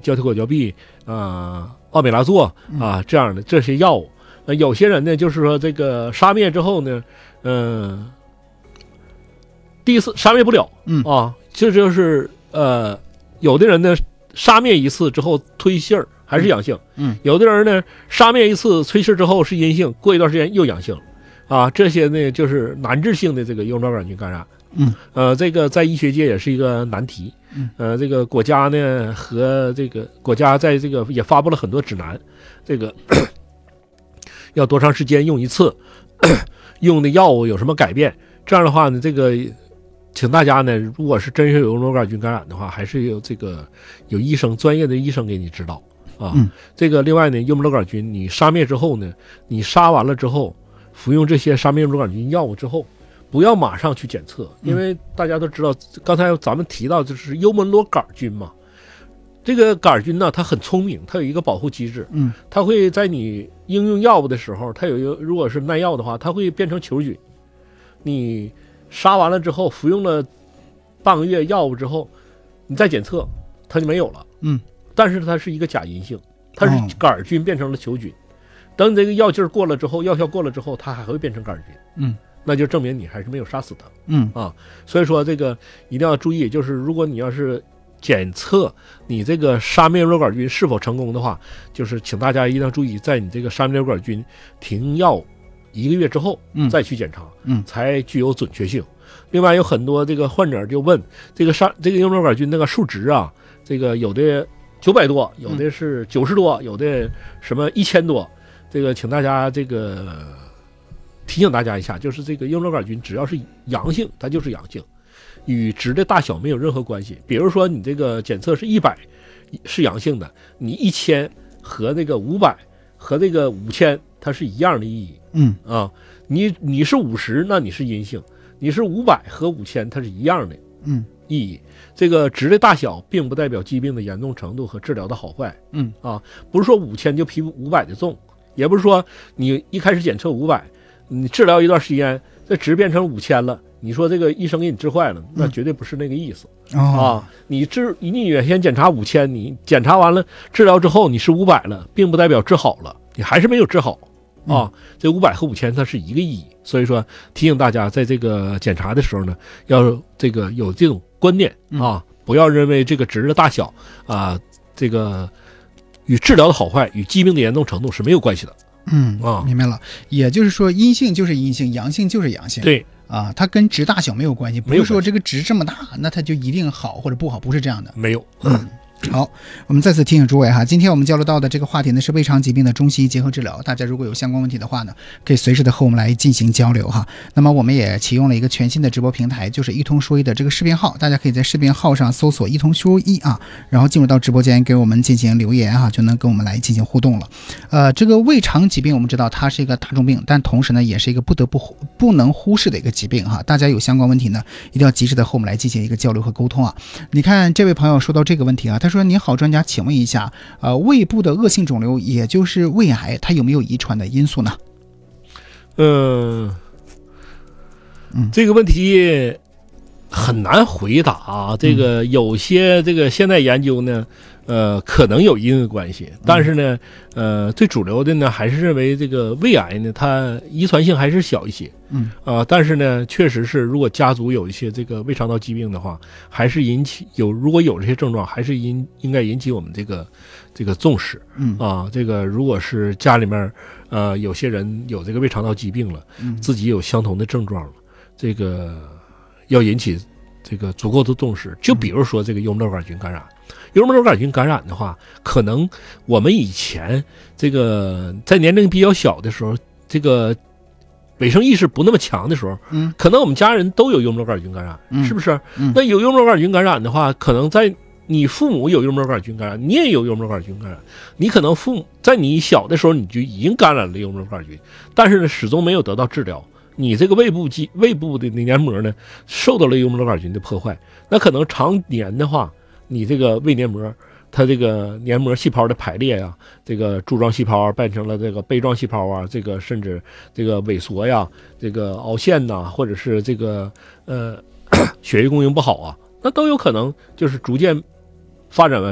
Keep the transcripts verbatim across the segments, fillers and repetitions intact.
胶替果胶吡啊、奥美拉唑啊这样的这些药物。那有些人呢，就是说这个杀灭之后呢，嗯、呃，第一次杀灭不了， 嗯啊，这就是呃，有的人呢杀灭一次之后推信儿还是阳性， 嗯， 有的人呢杀灭一次推信儿之后是阴性，过一段时间又阳性，啊，这些呢就是难治性的这个幽门螺杆菌感染。 嗯， 呃，这个在医学界也是一个难题。 嗯， 呃，这个国家呢和这个国家在这个也发布了很多指南，这个。要多长时间用一次，用的药物有什么改变？这样的话呢，这个请大家呢，如果是真是有幽门螺杆菌感染的话，还是有这个有医生专业的医生给你指导啊。 嗯、 这个另外呢，幽门螺杆菌你杀灭之后呢，你杀完了之后，服用这些杀灭幽门螺杆菌药物之后，不要马上去检测，因为大家都知道，刚才咱们提到就是幽门螺杆菌嘛。这个杆菌呢，它很聪明，它有一个保护机制， 嗯， 它会在你应用药物的时候，它有一个，如果是耐药的话，它会变成球菌。你杀完了之后，服用了半个月药物之后，你再检测，它就没有了， 嗯， 但是它是一个假阴性，它是杆菌变成了球菌。等你这个药劲儿过了之后，药效过了之后，它还会变成杆菌， 嗯， 那就证明你还是没有杀死它， 嗯啊，所以说这个一定要注意，就是如果你要是检测你这个杀灭幽门螺杆菌是否成功的话，就是请大家一定要注意，在你这个杀灭幽门螺杆菌停药一个月之后再去检查， 嗯， 才具有准确性。另外有很多这个患者就问这个杀这个幽门螺杆菌那个数值啊，这个有的九百多，有的是九十多，有的什么一千多，这个请大家这个提醒大家一下，就是这个幽门螺杆菌只要是阳性，它就是阳性。与值的大小没有任何关系。比如说你这个检测是一百是阳性的，你一千和那个五百和这个五千它是一样的意义。 嗯啊，你你是五十，那你是阴性；你是五百和五千，它是一样的嗯意义。这个值的大小并不代表疾病的严重程度和治疗的好坏。 嗯啊，不是说五千就比五百的重，也不是说你一开始检测五百，你治疗一段时间，这值变成五千了。你说这个医生给你治坏了，那绝对不是那个意思、 嗯哦、 啊！你治你原先检查五千，你检查完了治疗之后你是五百了，并不代表治好了，你还是没有治好啊！ 嗯、 这五百和五千它是一个意义，所以说提醒大家在这个检查的时候呢，要这个有这种观念啊， 嗯、 不要认为这个值的大小啊，这个与治疗的好坏与疾病的严重程度是没有关系的。 嗯啊， 明白了，也就是说阴性就是阴性，阳性就是阳性。 对。 啊，它跟值大小没有关系，不是说这个值这么大，那它就一定好或者不好，不是这样的。 没有。 嗯，好，我们再次提醒诸位哈，今天我们交流到的这个话题呢是胃肠疾病的中西医结合治疗，大家如果有相关问题的话呢，可以随时的和我们来进行交流哈。那么我们也启用了一个全新的直播平台，就是一通说医的这个视频号，大家可以在视频号上搜索一通说医啊，然后进入到直播间给我们进行留言哈，就能跟我们来进行互动了。呃，这个胃肠疾病我们知道它是一个大众病，但同时呢也是一个不得不不能忽视的一个疾病哈。大家有相关问题呢，一定要及时的和我们来进行一个交流和沟通啊。你看这位朋友说到这个问题啊，他说：“你好，专家，请问一下，呃，胃部的恶性肿瘤，也就是胃癌，它有没有遗传的因素呢？” 嗯，嗯，这个问题很难回答啊。这个有些这个现在研究呢，呃，可能有一定的关系，但是呢，呃，最主流的呢，还是认为这个胃癌呢，它遗传性还是小一些。 嗯啊、呃，但是呢，确实是，如果家族有一些这个胃肠道疾病的话，还是引起有如果有这些症状，还是应应该引起我们这个这个重视。 嗯啊，这个如果是家里面呃有些人有这个胃肠道疾病了， 嗯， 自己有相同的症状了，这个要引起这个足够的重视。就比如说这个幽门螺杆菌感染。幽门螺杆菌感染的话，可能我们以前这个在年龄比较小的时候，这个卫生意识不那么强的时候， 嗯， 可能我们家人都有幽门螺杆菌感染， 嗯、 是不是？ 嗯， 那有幽门螺杆菌感染的话，可能在你父母有幽门螺杆菌感染，你也有幽门螺杆菌感染，你可能父母在你小的时候你就已经感染了幽门螺杆菌，但是呢，始终没有得到治疗。你这个胃部肌胃部的黏膜呢，受到了幽门螺杆菌的破坏，那可能常年的话，你这个胃黏膜，它这个黏膜细胞的排列呀、啊，这个柱状细胞变成了这个杯状细胞啊，这个甚至这个萎缩呀，这个凹陷呐、啊，或者是这个呃血液供应不好啊，那都有可能就是逐渐发展为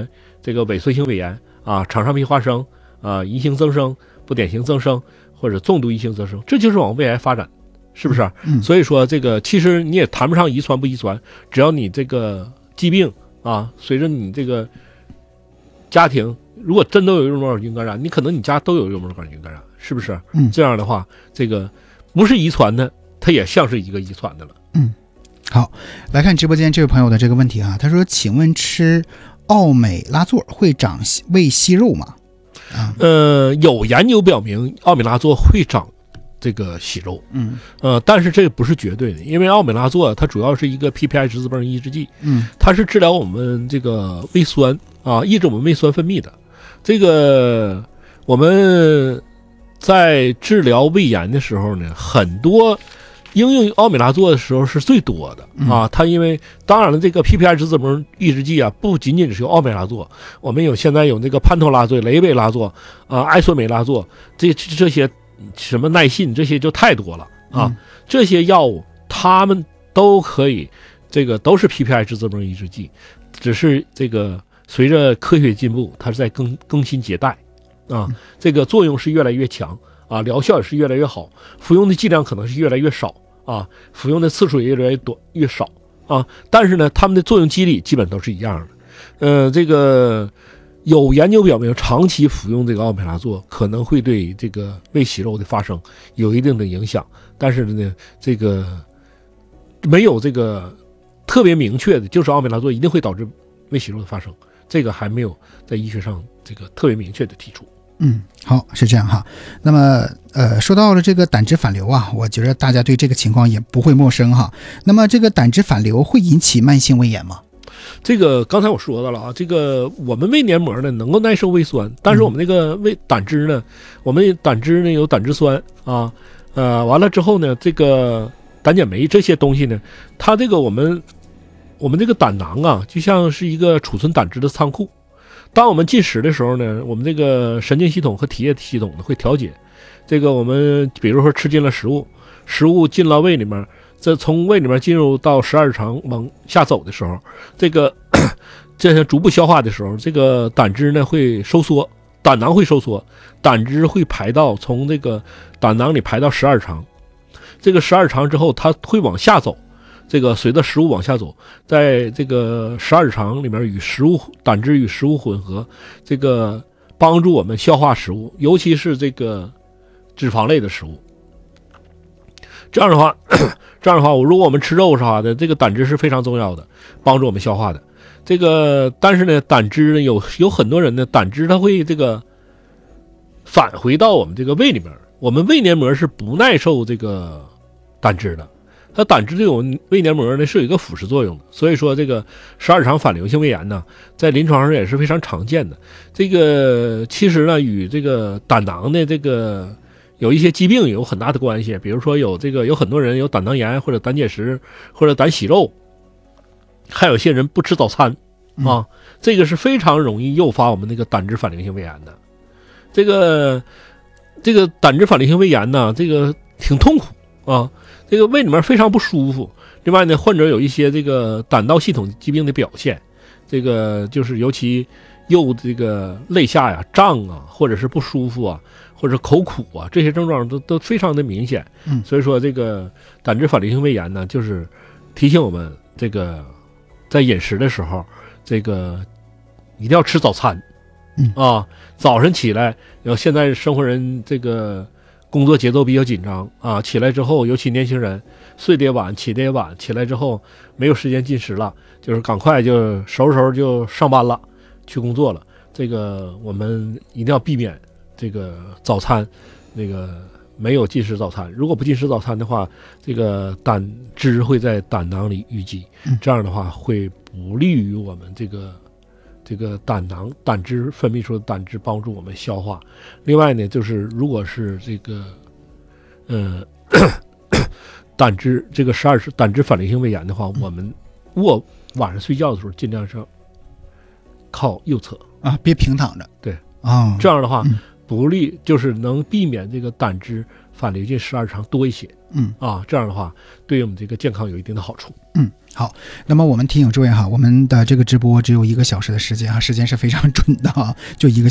这个萎缩性胃炎啊、场上皮化生啊、移行增生、不典型增生或者重度移行增生，这就是往胃癌发展，是不是？ 嗯， 所以说这个其实你也谈不上遗传不遗传，只要你这个疾病啊，随着你这个家庭如果真都有幽门杆菌感染，你可能你家都有幽门杆菌感染，是不是？ 嗯， 这样的话，这个不是遗传的，它也像是一个遗传的了。 嗯，好，来看直播间这位朋友的这个问题啊，他说：“请问吃奥美拉唑会长胃息肉吗？”啊， 呃，有研究表明奥美拉唑会长这个息肉， 嗯， 呃，但是这个不是绝对的，因为奥美拉唑它主要是一个 P P I 十字泵抑制剂， 嗯， 它是治疗我们这个胃酸啊，抑制我们胃酸分泌的。这个我们在治疗胃炎的时候呢，很多应用奥美拉唑的时候是最多的啊。它因为当然了，这个 P P I 十字泵抑制剂啊，不仅仅是有奥美拉唑，我们有现在有那个潘托拉唑、雷贝拉唑啊、艾索美拉唑，这这些什么耐信这些就太多了啊。 嗯、 这些药物它们都可以，这个都是 P P I 十字泵抑制剂，只是这个随着科学进步，它是在更更新迭代啊，这个作用是越来越强啊，疗效也是越来越好，服用的剂量可能是越来越少啊，服用的次数也越来越多越少啊，但是呢，它们的作用机理基本都是一样的。呃，这个有研究表明，长期服用这个奥美拉唑可能会对这个胃息肉的发生有一定的影响，但是呢，这个没有这个特别明确的，就是奥美拉唑一定会导致胃息肉的发生，这个还没有在医学上这个特别明确的提出。 嗯，好，是这样哈。那么，呃，说到了这个胆汁反流啊，我觉得大家对这个情况也不会陌生哈。那么，这个胆汁反流会引起慢性胃炎吗？ 这个刚才我说到了啊，这个我们胃黏膜呢能够耐受胃酸，但是我们那个胃胆汁呢，我们胆汁呢有胆汁酸啊，呃，完了之后呢，这个胆碱酶这些东西呢，它这个我们我们这个胆囊啊，就像是一个储存胆汁的仓库。当我们进食的时候呢，我们这个神经系统和体液系统呢会调节。这个我们比如说吃进了食物，食物进到胃里面，这从胃里面进入到十二指肠往下走的时候，这个这些逐步消化的时候，这个胆汁呢会收缩，胆囊会收缩，胆汁会排到从这个胆囊里排到十二指肠。这个十二指肠之后，它会往下走。这个随着食物往下走，在这个十二指肠里面与食物胆汁与食物混合，这个帮助我们消化食物，尤其是这个脂肪类的食物。这样的话，这样的话，如果我们吃肉啥的，这个胆汁是非常重要的，帮助我们消化的。这个但是呢，胆汁呢有有很多人呢，胆汁它会这个返回到我们这个胃里面，我们胃黏膜是不耐受这个胆汁的。它胆汁对我们胃黏膜呢是有一个腐蚀作用的，所以说这个十二指肠反流性胃炎呢，在临床上也是非常常见的。这个其实呢与这个胆囊的这个有一些疾病有很大的关系，比如说有这个有很多人有胆囊炎或者胆结石或者胆息肉，还有些人不吃早餐啊，嗯、这个是非常容易诱发我们那个胆汁反流性胃炎的。这个这个胆汁反流性胃炎呢，这个挺痛苦啊。这个胃里面非常不舒服，另外呢，患者有一些这个胆道系统疾病的表现，这个就是尤其右这个肋下呀胀啊，或者是不舒服啊，或者口苦啊，这些症状都都非常的明显。 嗯， 所以说这个胆汁反流性胃炎呢，就是提醒我们这个在饮食的时候，这个一定要吃早餐。 嗯啊，早晨起来，然后现在生活人这个工作节奏比较紧张啊，起来之后，尤其年轻人睡得也晚，起得也晚，起来之后没有时间进食了，就是赶快就收拾收拾就上班了，去工作了。这个我们一定要避免这个早餐那个没有进食早餐，如果不进食早餐的话，这个胆汁会在胆囊里淤积，这样的话会不利于我们这个这个胆囊胆汁分泌出的胆汁帮助我们消化。另外呢，就是如果是这个呃胆汁这个十二胆汁反流性胃炎的话，我们卧晚上睡觉的时候尽量是靠右侧啊，别平躺着。 对啊、哦， 这样的话、 嗯、 不利就是能避免这个胆汁反流进十二指肠多一些。 嗯啊，这样的话对我们这个健康有一定的好处。 嗯，好，那么我们提醒诸位哈，我们的这个直播只有一个小时的时间哈，时间是非常准的哈，就一个